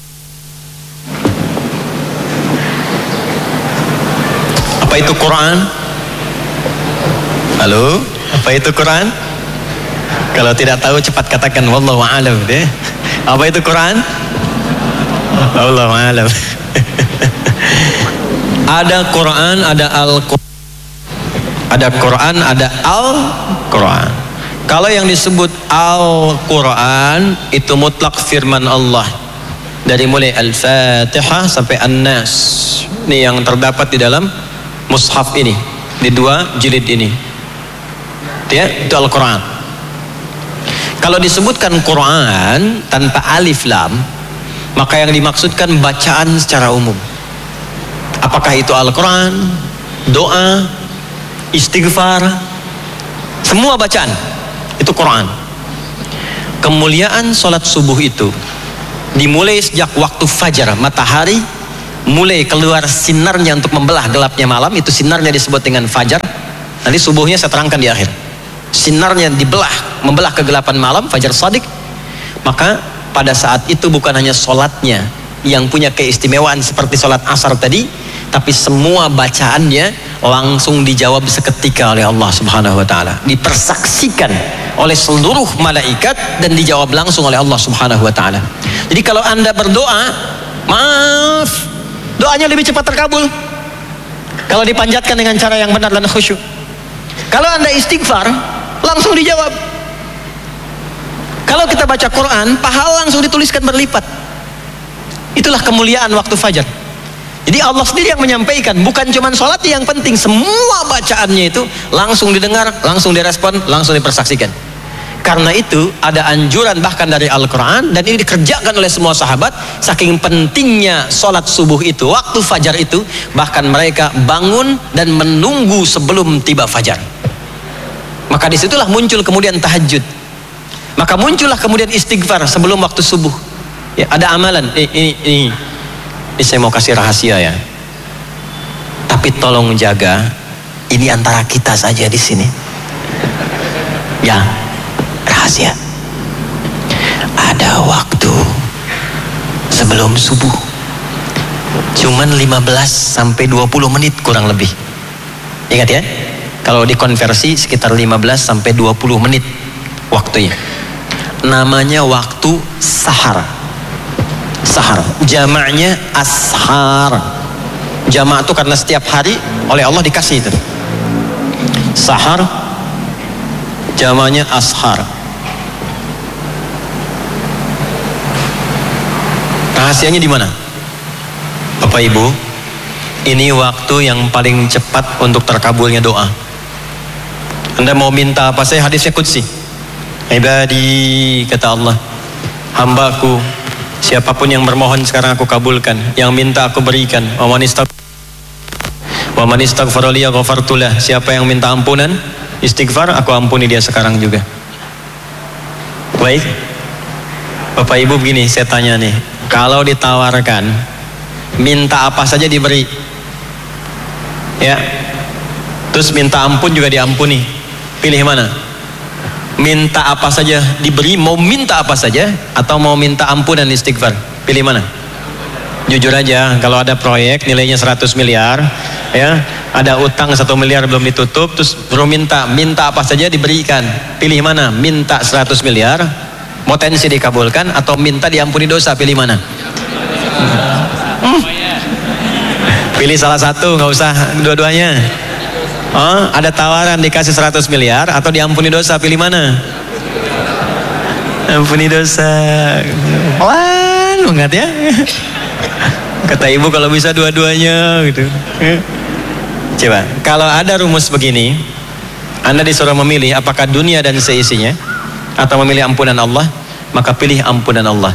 S1: Apa itu Quran? Halo, apa itu Quran? Kalau tidak tahu cepat katakan wallahu a'lam deh. Apa itu Quran? Wallahu a'lam. Ada Quran, ada Al-Quran. Ada Quran, ada Al-Quran. Kalau yang disebut Al-Quran itu mutlak firman Allah. Dari mulai Al-Fatihah sampai An-Nas. Ini yang terdapat di dalam mushaf ini, di dua jilid ini. Ya, itu Al-Quran. Kalau disebutkan Quran tanpa alif lam, maka yang dimaksudkan bacaan secara umum. Apakah itu Al-Quran, doa, istighfar, semua bacaan itu Quran. kemuliaan sholat subuh itu dimulai sejak waktu fajar, matahari mulai keluar sinarnya untuk membelah gelapnya malam, itu sinarnya disebut dengan fajar. Nanti subuhnya saya terangkan di akhir. Sinarnya dibelah, membelah kegelapan malam, fajar shadiq. Maka pada saat itu bukan hanya sholatnya yang punya keistimewaan seperti sholat asar tadi, tapi semua bacaannya langsung dijawab seketika oleh Allah Subhanahu wa ta'ala, dipersaksikan oleh seluruh malaikat dan dijawab langsung oleh Allah Subhanahu wa ta'ala. Jadi kalau anda berdoa, maaf, doanya lebih cepat terkabul kalau dipanjatkan dengan cara yang benar dan khusyuk. Kalau anda istighfar, langsung dijawab. Kalau kita baca Quran, pahala langsung dituliskan berlipat. Itulah kemuliaan waktu fajar. Jadi Allah sendiri yang menyampaikan, bukan cuma sholat yang penting, semua bacaannya itu langsung didengar, langsung direspon, langsung dipersaksikan. Karena itu ada anjuran bahkan dari Al-Quran, dan ini dikerjakan oleh semua sahabat. Saking pentingnya sholat subuh itu, waktu fajar itu, bahkan mereka bangun dan menunggu sebelum tiba fajar. Maka disitulah muncul kemudian tahajud. Maka muncullah kemudian istighfar sebelum waktu subuh. Ya, ada amalan. Ini, ini, ini. Ini saya mau kasih rahasia ya. Tapi tolong jaga, ini antara kita saja di sini. Ya, rahasia. Ada waktu sebelum subuh. Cuman lima belas sampai dua puluh menit kurang lebih. Ingat ya, kalau dikonversi sekitar lima belas sampai dua puluh menit waktunya. Namanya waktu sahar. Sahar, jamaknya ashar. Jamak itu karena setiap hari oleh Allah dikasih itu. Sahar, jamaknya ashar. Rahasianya di mana? Bapak Ibu, ini waktu yang paling cepat untuk terkabulnya doa. Anda mau minta apa? Saya hadisnya qudsi. Ibadi, kata Allah, hambaku, siapapun yang bermohon sekarang aku kabulkan, yang minta aku berikan. Wa man istaghfara li ghafartu lah. Siapa yang minta ampunan, istighfar, aku ampuni dia sekarang juga. Baik, Bapak Ibu, begini saya tanya nih, kalau ditawarkan minta apa saja diberi, ya, terus minta ampun juga diampuni, pilih mana? Minta apa saja diberi, mau minta apa saja, atau mau minta ampunan istighfar, pilih mana? Jujur aja, kalau ada proyek nilainya seratus miliar, ya, ada utang satu miliar belum ditutup, terus baru minta, minta apa saja diberikan, pilih mana? Minta seratus miliar, potensi dikabulkan, atau minta diampuni dosa, pilih mana? Hmm. Pilih salah satu, nggak usah dua-duanya. Oh, ada tawaran dikasih seratus miliar atau diampuni dosa, pilih mana? Ampuni dosa. Pelan banget ya. Kata ibu kalau bisa dua-duanya gitu. Coba, kalau ada rumus begini, Anda disuruh memilih apakah dunia dan seisinya atau memilih ampunan Allah, maka pilih ampunan Allah.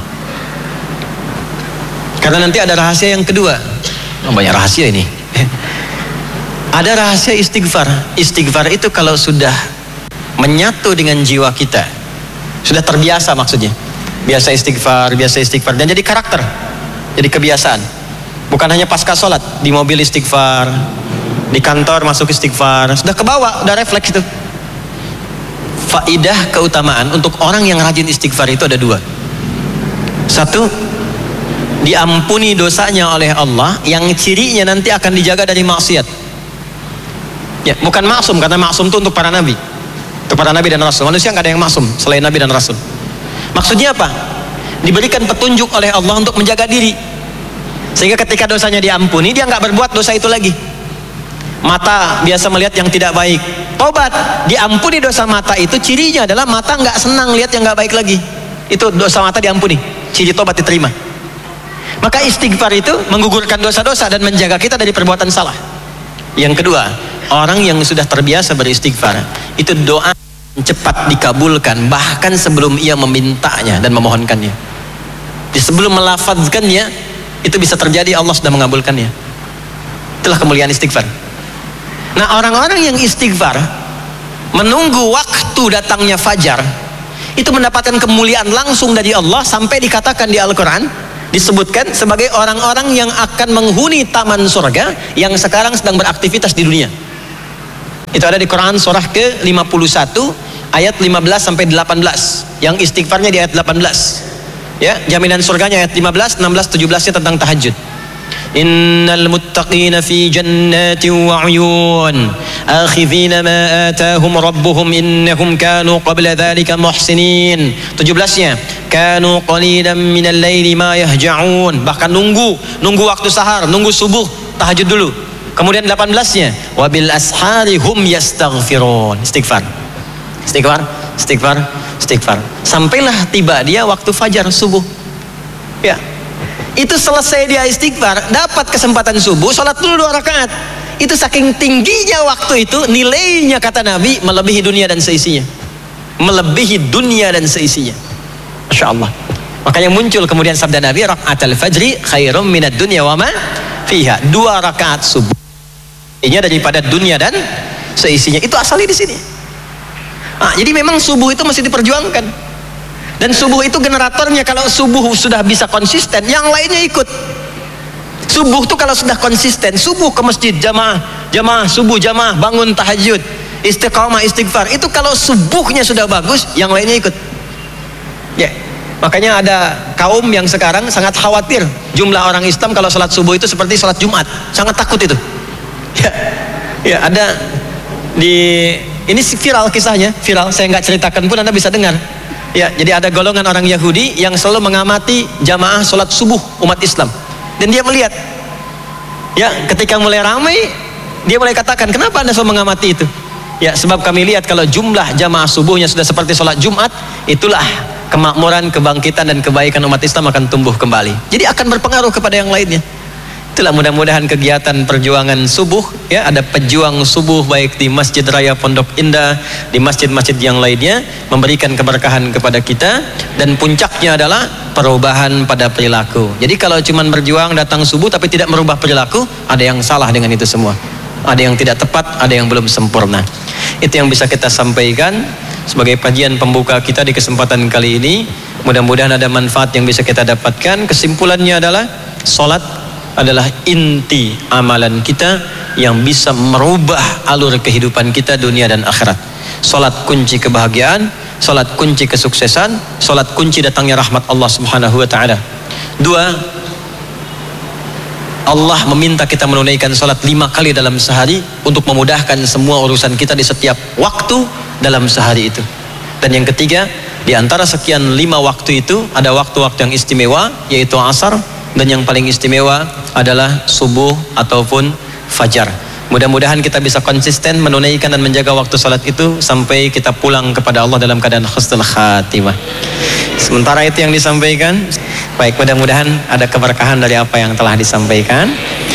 S1: Karena nanti ada rahasia yang kedua. Oh, banyak rahasia ini. Ada rahasia istighfar. Istighfar itu kalau sudah menyatu dengan jiwa kita, sudah terbiasa, maksudnya biasa istighfar, biasa istighfar, dan jadi karakter, jadi kebiasaan. Bukan hanya pasca sholat, di mobil istighfar, di kantor masuk istighfar, sudah kebawa, udah refleks itu. Faidah keutamaan untuk orang yang rajin istighfar itu ada dua. Satu, diampuni dosanya oleh Allah, yang cirinya nanti akan dijaga dari maksiat. Ya, bukan maksum, karena maksum itu untuk para nabi, untuk para nabi dan rasul. Manusia nggak ada yang maksum selain nabi dan rasul. Maksudnya apa? Diberikan petunjuk oleh Allah untuk menjaga diri, sehingga ketika dosanya diampuni, dia nggak berbuat dosa itu lagi. Mata biasa melihat yang tidak baik, tobat, diampuni dosa mata itu, cirinya adalah mata nggak senang lihat yang nggak baik lagi. Itu dosa mata diampuni, ciri tobat diterima. Maka istighfar itu menggugurkan dosa-dosa dan menjaga kita dari perbuatan salah. Yang kedua, orang yang sudah terbiasa beristighfar, itu doa cepat dikabulkan, bahkan sebelum ia memintanya dan memohonkannya. Jadi sebelum melafazkannya, itu bisa terjadi Allah sudah mengabulkannya. Itulah kemuliaan istighfar. Nah, orang-orang yang istighfar menunggu waktu datangnya fajar, itu mendapatkan kemuliaan langsung dari Allah, sampai dikatakan di Al-Quran, disebutkan sebagai orang-orang yang akan menghuni taman surga yang sekarang sedang beraktivitas di dunia. Itu ada di Quran surah ke lima puluh satu ayat lima belas sampai delapan belas, yang istighfarnya di ayat delapan belas. Ya, jaminan surganya ayat lima belas, enam belas, tujuh belas-nya tentang tahajud. Innal muttaqina fi jannatin wa 'uyun akhidhina ma atahum rabbuhum innahum kanu qabla dhalika muhsinin. tujuh belas-nya kanu qalilan minal laili ma yahja'un, bahkan nunggu nunggu waktu sahar, nunggu subuh, tahajud dulu. Kemudian delapan belas-nya wabil ashari hum yastaghfirun, istighfar istighfar istighfar istighfar sampailah tiba dia waktu fajar subuh. Ya, itu selesai dia istighfar, dapat kesempatan subuh, sholat dulu dua rakaat. Itu saking tingginya waktu itu, nilainya kata Nabi melebihi dunia dan seisinya, melebihi dunia dan seisinya. Masya Allah. Makanya muncul kemudian sabda Nabi, rakaatul fajri khairum minad dunya wa ma fiha, dua rakaat subuh ini daripada dunia dan seisinya. Itu asalnya di sini. Nah, jadi memang subuh itu mesti diperjuangkan. Dan subuh itu generatornya, kalau subuh sudah bisa konsisten, yang lainnya ikut. Subuh itu kalau sudah konsisten, subuh ke masjid jamaah, jamaah subuh jamaah, bangun tahajud, istiqamah istighfar, itu kalau subuhnya sudah bagus, yang lainnya ikut. Ya, makanya ada kaum yang sekarang sangat khawatir jumlah orang Islam kalau sholat subuh itu seperti sholat Jumat, sangat takut itu. Ya, ya ada di ini viral kisahnya, viral. Saya nggak ceritakan pun Anda bisa dengar. Ya, jadi ada golongan orang Yahudi yang selalu mengamati jamaah sholat subuh umat Islam, dan dia melihat, ya, ketika mulai ramai, dia mulai katakan, kenapa Anda selalu mengamati itu? Ya, sebab kami lihat kalau jumlah jamaah subuhnya sudah seperti sholat Jumat, itulah kemakmuran, kebangkitan dan kebaikan umat Islam akan tumbuh kembali. Jadi akan berpengaruh kepada yang lainnya. Itulah mudah-mudahan kegiatan perjuangan subuh, ya, ada pejuang subuh baik di Masjid Raya Pondok Indah, di masjid-masjid yang lainnya, memberikan keberkahan kepada kita, dan puncaknya adalah perubahan pada perilaku. Jadi kalau cuma berjuang datang subuh tapi tidak merubah perilaku, ada yang salah dengan itu semua. Ada yang tidak tepat, ada yang belum sempurna. Itu yang bisa kita sampaikan sebagai kajian pembuka kita di kesempatan kali ini. Mudah-mudahan ada manfaat yang bisa kita dapatkan. Kesimpulannya adalah salat adalah inti amalan kita yang bisa merubah alur kehidupan kita dunia dan akhirat. Salat kunci kebahagiaan, salat kunci kesuksesan, salat kunci datangnya rahmat Allah Subhanahu wa taala. Dua, Allah meminta kita menunaikan salat lima kali dalam sehari untuk memudahkan semua urusan kita di setiap waktu dalam sehari itu. Dan yang ketiga, di antara sekian lima waktu itu ada waktu-waktu yang istimewa, yaitu asar, dan yang paling istimewa adalah subuh ataupun fajar. Mudah-mudahan kita bisa konsisten menunaikan dan menjaga waktu salat itu sampai kita pulang kepada Allah dalam keadaan husnul khatimah. Sementara itu yang disampaikan. Baik, mudah-mudahan ada keberkahan dari apa yang telah disampaikan.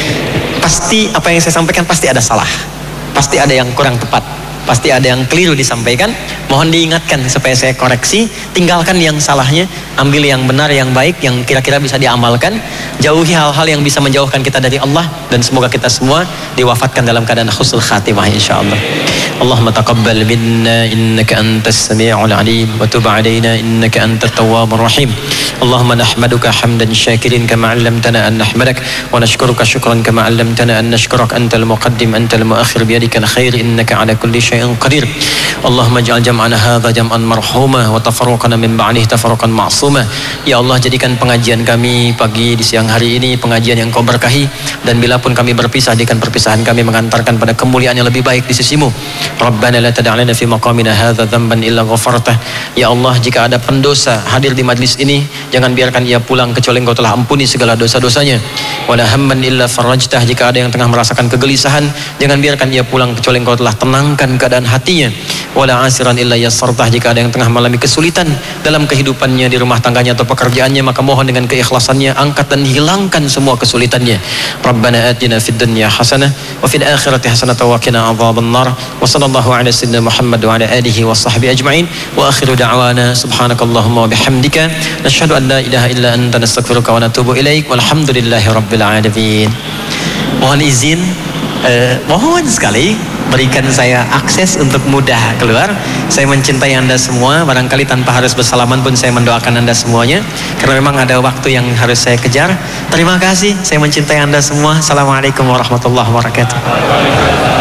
S1: Pasti apa yang saya sampaikan pasti ada salah, pasti ada yang kurang tepat, pasti ada yang keliru disampaikan. Mohon diingatkan supaya saya koreksi, tinggalkan yang salahnya, ambil yang benar, yang baik, yang kira-kira bisa diamalkan, jauhi hal-hal yang bisa menjauhkan kita dari Allah, dan semoga kita semua diwafatkan dalam keadaan husnul khatimah insyaallah. Allahumma taqabbal minna innaka antas sami'ul alim wa tub 'alaina innaka antat tawwabur rahim. Allahumma nahmaduka hamdan syakirin kama 'allamtana an nahmadak wa nashkuruka syukran kama 'allamtana an nashkuraka antal muqaddim antal muakhir biyadikal khair innaka 'ala kulli syai'in qadir. Allahumma ij'al jam'ana hadza jam'an marhuma wa tafarruqana min ba'dihi tafarruqan ma'suma. Ya Allah, jadikan pengajian kami pagi di siang hari ini pengajian yang Kau berkahi, dan bila pun kami berpisah, jadikan perpisahan kami mengantarkan pada kemuliaan yang lebih baik di sisimu. Rabbana la tada' lana fi maqamina hadza dhanban illa ghafartah. Ya Allah, jika ada pendosa hadir di majlis ini, jangan biarkan ia pulang kecuali Engkau telah ampuni segala dosa-dosanya. Wala hamman illa farajtah. Jika ada yang tengah merasakan kegelisahan, jangan biarkan ia pulang kecuali Engkau telah tenangkan keadaan hatinya. Wala asiran illa yassartah. Jika ada yang tengah mengalami kesulitan dalam kehidupannya, di rumah tangganya atau pekerjaannya, maka mohon dengan keikhlasannya angkat dan hilangkan semua kesulitannya. Rabbana atina fid dunya hasanah wa fil akhirati hasanah wa qina adzabannar. Wa sallallahu ala sayyidina Muhammad wa ala alihi wa sahbihi ajma'in. Wa akhiru da'wana subhanakallahumma wa bihamdika nashhadu an la ilaha illa anta nastaghfiruka wa natubu ilaik. Walhamdulillahi rabbil alamin. Mohon izin, eh, mohon sekali berikan saya akses untuk mudah keluar. Saya mencintai Anda semua, barangkali tanpa harus bersalaman pun saya mendoakan Anda semuanya, karena memang ada waktu yang harus saya kejar. Terima kasih, saya mencintai Anda semua. Assalamualaikum warahmatullahi wabarakatuh.